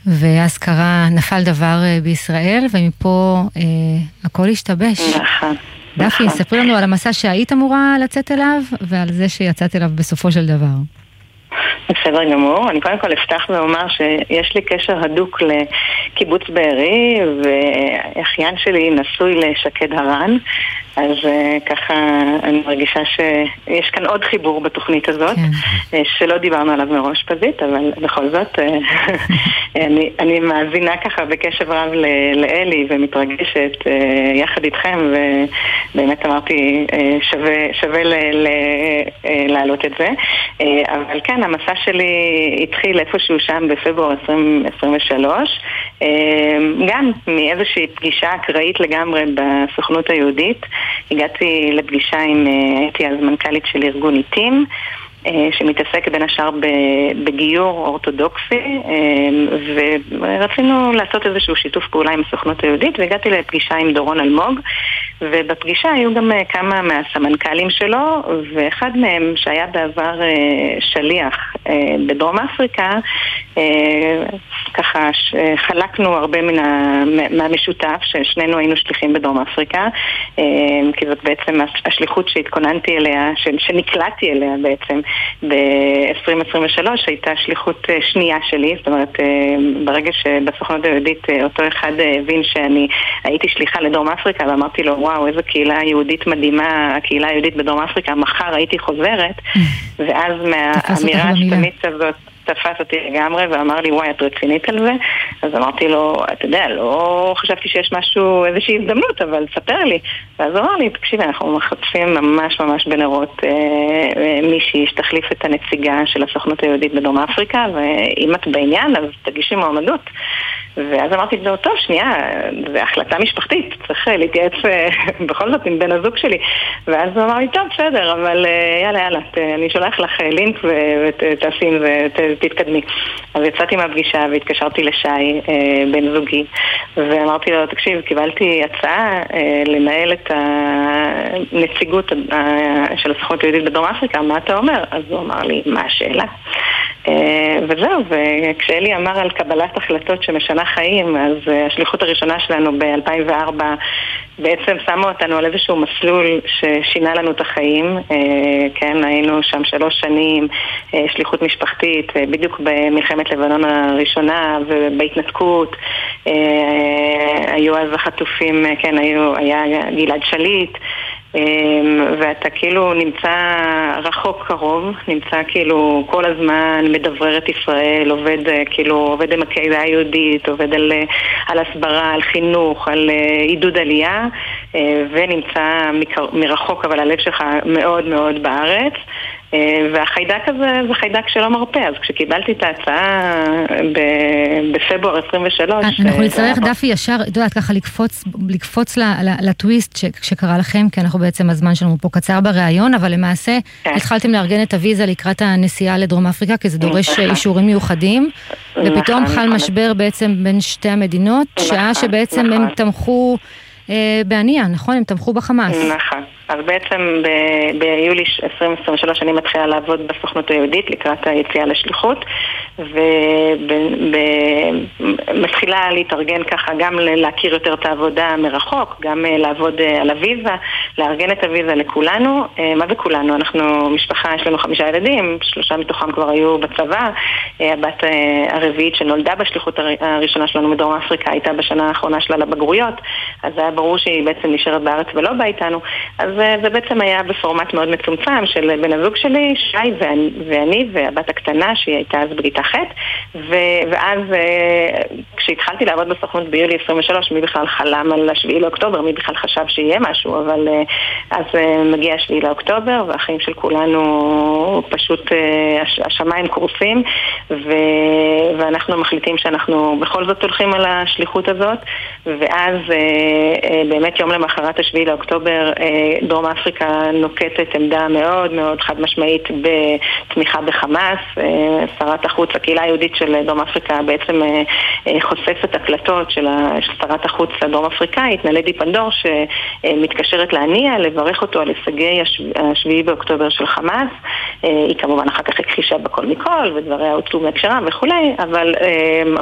ואז קרה, נפל דבר בישראל, ומפה הכל השתבש. נכון. דפי, ספרי לנו על המסע שהיית אמורה לצאת אליו, ועל זה שיצאת אליו בסופו של דבר. בסדר גמור. אני קודם כל אפתח ואומר שיש לי קשר הדוק לקיבוץ בארי, ואחיין שלי נשוי לשקד הרן, אז ככה אני מרגישה שיש כאן עוד חיבור בתוכנית הזאת, שלא דיברנו עליו מראש פזית, אבל בכל זאת אני מאזינה ככה בקשב רב לאלי ומתרגשת יחד איתכם, ובאמת אמרתי שווה להעלות את זה. אבל כן, המסע שלי התחיל איפשהו שם בפברואר 2023, גם מאיזושהי פגישה אקראית לגמרי בסוכנות היהודית. הגעתי לפגישה הייתי אז מנכ"לית של ארגון עיתים, שמתעסק בין השאר בגיור אורתודוקסי, ורצינו לעשות איזשהו שיתוף פעולה עם הסוכנות היהודית, והגעתי לפגישה עם דורון אלמוג, ובפגישה היו גם כמה מהסמנכ"לים שלו, ואחד מהם שהיה בעבר שליח בדרום אפריקה, ככה חלקנו הרבה מהמשותף, ששנינו היינו שליחים בדרום אפריקה, כי זאת בעצם השליחות שהתכוננתי אליה, שנקלעתי אליה בעצם ב-2023, הייתה שליחות שנייה שלי. זאת אומרת, ברגע שבסוכנות היהודית אותו אחד הבין שאני הייתי שליחה לדרום אפריקה, ואמרתי לו, וואו, איזו קהילה יהודית מדהימה, הקהילה היהודית בדרום אפריקה, מחר הייתי חוזרת, ואז מהאמירה השתמית הזאת תפס אותי לגמרי ואמר לי, וואי, את רצינית על זה? אז אמרתי לו, אתה יודע, לא חשבתי שיש משהו, איזושהי הזדמנות, אבל ספר לי. ואז אמר לי, תקשיבי, אנחנו מחפשים ממש בנרות מישהי שתחליף את הנציגה של הסוכנות היהודית בדרום אפריקה, ואם את בעניין, אז תגישי מועמדות. ואז אמרתי לו, טוב, שנייה, זו החלטה משפחתית, צריך להתייעץ בכל זאת עם בן הזוג שלי. ואז הוא אמר לי, טוב, בסדר, אבל יאללה, אני שולח לך לינק ותעשי עם זה, תתקדמי. אז יצאתי מהפגישה והתקשרתי לשי, בן זוגי, ואמרתי לו, תקשיב, קיבלתי הצעה לנהל את הנציגות של הסוכנות היהודית בדרום אפריקה, מה אתה אומר? אז הוא אמר לי, מה השאלה? וזהו, וכשאלי אמר על קבלת החלטות שמשנה חיים, אז השליחות הראשונה שלנו ב-2004 בעצם שמו אותנו על איזשהו מסלול ששינה לנו את החיים. כן, היינו שם 3 שנים, שליחות משפחתית, בדיוק במלחמת לבנון הראשונה ובהתנתקות. היו אז החטופים, כן, היה גלעד שליט, ואתה כאילו נמצא רחוק קרוב, נמצא כאילו כל הזמן מדברר את ישראל, עובד עם הקהילה היהודית, עובד על הסברה, על חינוך, על עידוד עלייה, ונמצא מרחוק, אבל הלב שלך מאוד מאוד בארץ. והחיידק הזה זה חיידק שלא מרפא. אז כשקיבלתי את ההצעה בפברואר 23, אנחנו נצטרך דפי ישר, יודעת, ככה לקפוץ לטוויסט שקרה לכם, כי אנחנו בעצם הזמן שלנו פה קצר בראיון, אבל למעשה התחלתם לארגן את הוויזה לקראת הנסיעה לדרום אפריקה, כי זה דורש אישורים מיוחדים, ופתאום חל משבר בעצם בין שתי המדינות, שעה שבעצם הם תמכו בענייה, נכון? הם תמכו בחמאס. נכון. אז בעצם ביולי 2023 אני מתחילה לעבוד בסוכנות היהודית לקראת היציאה לשליחות, ומתחילה להתארגן ככה גם להכיר יותר את העבודה מרחוק, גם לעבוד על הוויזה, לארגן את הוויזה לכולנו. מה זה כולנו? אנחנו משפחה, יש לנו 5 ילדים, 3 מתוכם כבר היו בצבא. הבת הרביעית שנולדה בשליחות הראשונה שלנו מדרום אפריקה הייתה בשנה האחרונה שלה לבגרויות, אז היה ברור שהיא בעצם נשארת בארץ ולא בא איתנו. אז זה בעצם היה בפורמט מאוד מצומצם של בן הזוג שלי, שי ואני והבת הקטנה שהיא הייתה אז בכיתה ח', ואז כשהתחלתי לעבוד בסוכנות ביולי 23, מי בכלל חלם על 7 לאוקטובר, מי בכלל חשב שיהיה משהו, אבל אז מגיע 7 לאוקטובר והחיים של כולנו פשוט השמיים קורסים, ואנחנו מחליטים שאנחנו בכל זאת הולכים על השליחות הזאת. ואז באמת יום למחרת 7 לאוקטובר דרום אפריקה נוקטת עמדה מאוד מאוד חד משמעית בתמיכה בחמאס. שרת החוץ, הקהילה היהודית של דרום אפריקה בעצם חושפת הקלטות של שרת החוץ הדרום אפריקאית, נלדי פנדור, שמתקשרת להניע, לברך אותו על הישגי 7 באוקטובר של חמאס. היא כמובן אחר כך הכחישה בכל מכל, ודבריה הוצאו מהקשרה וכולי, אבל